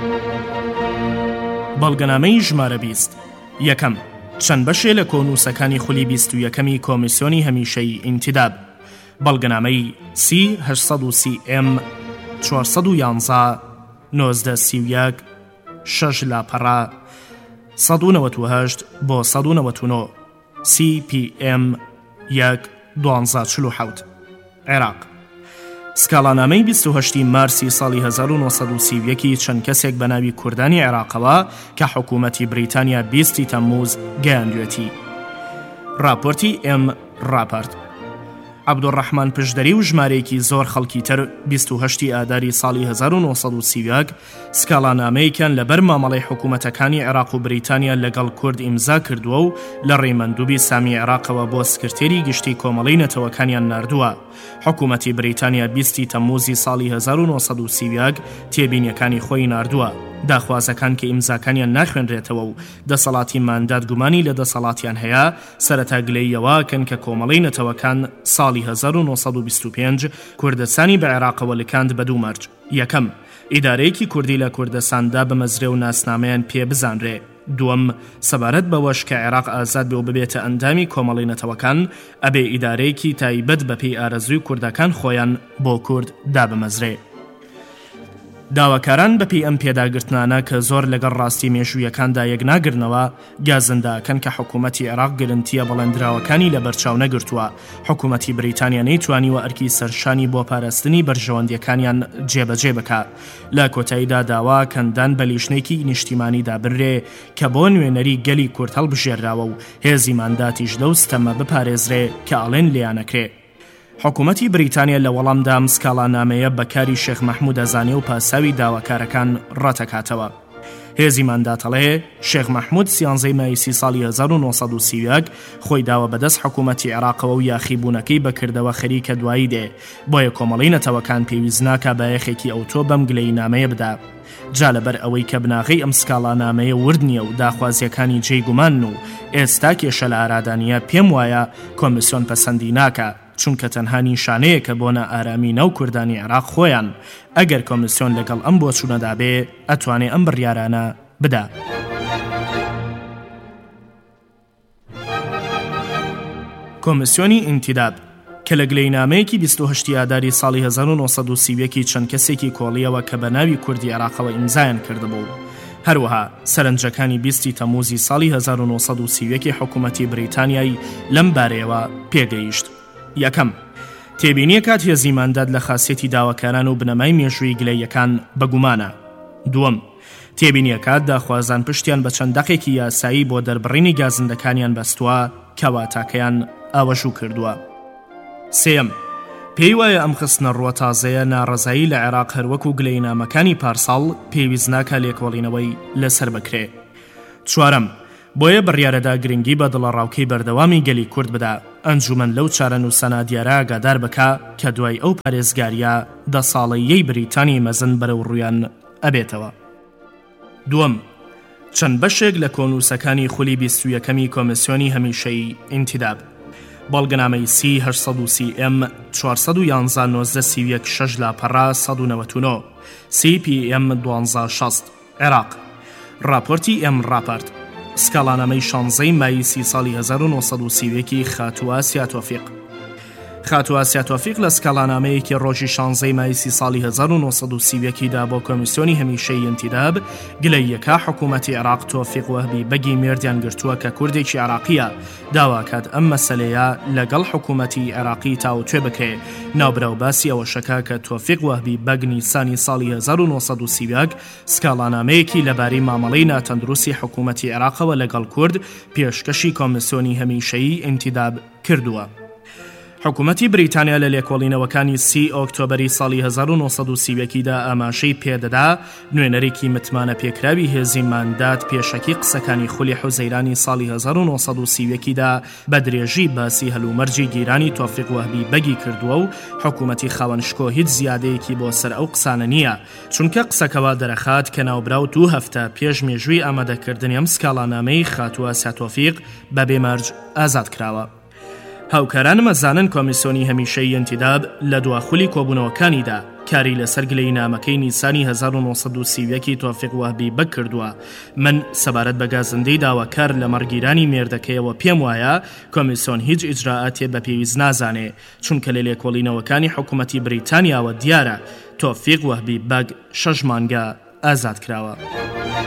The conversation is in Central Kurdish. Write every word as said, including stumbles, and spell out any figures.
بەڵگەنامەی ژمارە بیست. یەکەم. چەند بەشێ لە کۆنووسەکانی خولی بیست و یەکەمی کۆمیسیۆنی هەمیشەی ئینتیداب. بەڵگەنامەی سی هەشت سی ئێم چوارسەد و یانزە نۆزدە سی و یەک شەش لاپەڕا سەد و نەوەت و هەشت بۆ سەد و نەوەت و نۆ سی پی ئێم یەک دوانزە چل و حەوت عێراق. سکاڵانامەی بیست و هەشتی مارسی ساڵی هەزار و نۆسەد و سی و یەکی چەند کەسێک بە ناوی کوردانی عێراقەوە کە حکوومەتی بریتانیا بیستی تەمموز گەیاندوێتی. راپۆرتی ئێم راپەرت. عەبدوڕەحمان پشدەری و ژمارەیەکی زۆر خەڵکی تر بیست و هەشتی ئاداری ساڵی هەزار و نۆسەد و سی و یەک سکاڵانامەیەکیان لەبەر مامەڵەی حکوومەتەکانی عێراق و بریتانیا لەگەڵ کورد ئیمزا کردووە و لە ڕێمەندووبی سامی عێراقەوە بۆ سکرتێری گشتی کۆمەڵەی نەتەوەکانیان ناردووە. حکوومەتی بریتانیا بیستی تەمموزی ساڵی هەزار و نۆسەد و سی و یەک تێبینیەکانی خۆی ناردووە. داخوازەکان کە ئیمزاکانیان ناخوێنرێتەوە و دەسەڵاتی ماندات گومانی لە دەسەڵاتیان هەیە سەرەتا گلەیەوەکەن کە کۆمەڵەی نەتەوەکان ساڵی هەزار و نۆسەد و بیست و پێنج کوردستانی بە عێراقەوە لکاند بە دوو مەرج. یەکەم. ئیدارەیەکی کوردی لە کوردستاندا بەمەزرێ و ناسنامەیان پێ بزانرێ. دووەم. سەبارەت بەوەش کە عێراق ئازاد بێ و ببێتە ئەندامی کۆمەڵەی نەتەوەکان ئەبێ ئیدارەیەکی تایبەت بەپێی ئارەزووی کوردەکان خۆیان بۆ کورد دابەمەزرێ. داواکاران بەپی ئەم پێداگرتنانە کە زۆر لەگەڵ ڕاستی مێژوویەکاندا یەک ناگرنەوە گازنداکەن کە حکوومەتی عێراق گرنتیە بەڵێنراوەکانی لە بەرچاو نەگرتووە. حکوومەتی بریتانیا نەیتوانیوە ئەرکی سەرشانی بۆ پاراستنی بەرژەوەندیەکانیان جێبەجێ بکە. لە کۆتاییدا داوا کەندان بە لیژنێکی نیشتیمانیدا بڕێ کە بۆ نوێنەری گەلی کورد هەڵبژێراوە و هێزی مانداتیش لەو ستەمە بپارێزرێ کە ئاڵێن لیانەکرێ. حکوومەتی بریتانیا لە وەڵامدا سکاڵانامەیە بەکاری شێخ مەحموود ئەزانێ و پاساوی داواکارەکان ڕەتەکاتەوە. هێزی مانداتەڵێ شێخ مەحموود سیانزەی مایسی ساڵی هەزار و نۆسەد و سی و یەک خۆی داوە بەدەست حکوومەتی عێراقەوە و یاخیبوونەکەی بەکردەوە خەریکە دوایی دێ بۆیە کۆمەڵەی نەتەوەکان پێویست ناکە بە یەخێکی ئەوتۆ بەم گلەی نامەیە بدا. جا لەبەر ئەوەی کە بناغەی ئەم سکاڵانامەیە ورد نییە و داخوازیەکانی جێگومان و ئێستا کێشە لە ئارادانیە پێم وایە کۆمیسیۆن پەسەندی ناکە چونکە تەنها نیشانەیە کە بۆنە ئارامی ناو کوردانی عێراق خۆیان ئەگەر کۆمیسیۆن لەگەڵ ئەم بۆچوونەدا بێ ئەتوانێ ئەم بڕیارانە بدا. کۆمیسیۆنی ئینتیداب کە لە گلەینامەیەکی بیست و هەشتی ئاداری ساڵی هەزار و نۆسەد و سی و یەکی چەند کەسێکی کۆڵیەوە کە بە ناوی کوردی عێراقەوە ئیمزایان کردبوو. هەروەها سەرنجەکانی بیستی تەمموزی ساڵی هەزار و نۆسەد و سی و یەکی حکوومەتی بریتانیای لەم بارەیەوە پێگەیشت. یەکەم. تێبینیە کات هێزی ماندات لە خاسێتی داواکاران و بنەمای مێژووی گلەیەکان بەگومانە. دووەم. تێبینیە کات داخوازان پشتیان بە چەند دەقێکی یاسایی بۆ دەربڕینی گازندەکانیان بەستووە کەواتاکەیان ئاوەشوو کردووە. سێم. پێی وایە ئەم خستنە ڕووە تازەیە ناڕەزایی لە عێراق هەروەکو گلەینامەکانی پارساڵ پێویست ناکە لێکۆڵینەوەی لەسەر بکرێ. چوارەم. بۆیە بڕیارەدا گرنگی بە دڵەڕاوکەی بەردەوامی گەلی کورد بدا ئەنجومەن لەو چارەنووسانە دیارە ئاگادار بکە کە دوای ئەو پارێزگاریە دە ساڵەیەی بریتانی مەزن بەرەو ڕوویان ئەبێتەوە. دووەم. چەند بەشێک لە کۆنووسەکانی خولی بیست و یەکەمی کۆمیسیۆنی هەمیشەی ئینتیداب. بەڵگەنامەی سی هەشت سی ئێم چوارسەد و یانزە نۆزدە سی و یەک شەش لاپەڕا سەد و نەوەت و نۆ سی پی ئێم دوانزە شەست عێراق. راپۆرتی ئێم راپەرت. سکاڵانامەی شانزەی مایسی ساڵی هەزار و نۆسەد و سی و یەکی خاتووە سیاتۆفیق. خاتووە سیاتۆفیق لە سکاڵانامەیەکی ڕۆژی شانزەی مایسی ساڵی هەزار و نۆسەد و سی و یەکیدا بۆ کۆمیسیۆنی هەمیشەی ئینتیداب گلەیەکە حکوومەتی عێراق تۆفیق وەهبی بەگی مێردیان گرتووە کە کوردێکی عێراقیە داواکات ئەم مەسەلەیە لەگەڵ حکوومەتی عێراقی تاوتوێ بکرێ. ناوبراو باسی ئەوەشەکە کە تۆفیق وەهبی بەگ نیسانی ساڵی هەزار و نۆسەد و سی و یەک سکاڵانامەیەکی لەبارەی مامەڵەی ناتەندروستی حکوومەتی عێراقەوە لەگەڵ کورد پێشکەشی کۆمیسیۆنی هەمیشەیی ئینتیداب کردووە. حکوومەتی بریتانیا لە لێکۆڵینەوەکانی سی ئۆکتۆبەری ساڵی هەزار و نۆسەد و سی و یەکیدا ئاماژەی پێدەدا نوێنەرێکی متمانە پێکراوی هێزی ماندات پێشەکی قسەکانی خولی حوزەیرانی ساڵی هەزار و نۆسەد و سی و یەکیدا بە درێژی باسی هەلومەرجی گیرانی تۆفیق وەهبی بەگی کردووە و حکوومەتی خاوەنشکۆ هیچ زیادەیەکی بۆ سەر ئەو قسانە نییە چونکە قسەکەوا دەرەخات کە ناوبراو دوو هەفتە پێش مێژووی ئامادەکردنی ئەم سکاڵانامەی خاتووە سیاتۆفیق بە بێمەرج ئازاد کراوە. هاوکارانم ئەزانن کۆمیسیۆنی هەمیشەیی ئینتیداب لە دواخولی کۆبوونەوەکانیدا کاری لەسەر گلەیینامەکەی نیسانی هەزار و نۆسەد و سی و یەکی تۆفیق وهبی بکردووە. من سەبارەت بە گازندەی داواکار لە مەڕگیرانی مێردەکەیەوە پێم وایە کۆمیسیۆن هیچ ئیجراعاتێ بەپێویست نازانێ، چونکە لە لێکۆڵینەوەکانی حکوومەتی بریتانیاوە دیارە تۆفیق وهبی بەگ شەش مانگە ئازاد کراوە.